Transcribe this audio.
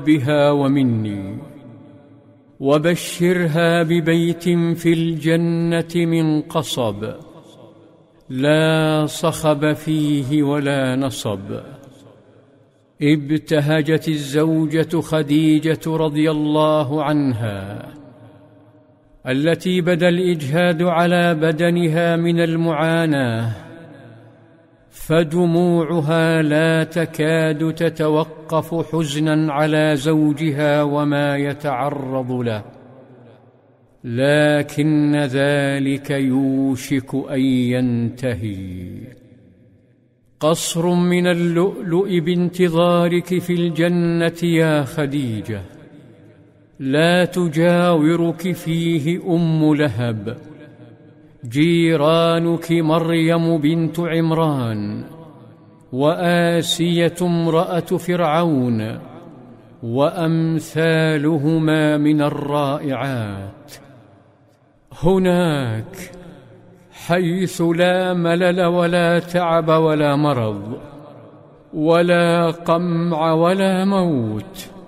بها ومني، وبشرها ببيت في الجنة من قصب لا صخب فيه ولا نصب. ابتهجت الزوجة خديجة رضي الله عنها التي بدا الإجهاد على بدنها من المعاناة، فدموعها لا تكاد تتوقف حزنا على زوجها وما يتعرض له، لكن ذلك يوشك أن ينتهي. قصر من اللؤلؤ بانتظارك في الجنة يا خديجة، لا تجاورك فيه أم لهب، جيرانك مريم بنت عمران، وآسية امرأة فرعون، وأمثالهما من الرائعات. هناك حيث لا ملل ولا تعب ولا مرض ولا قمع ولا موت،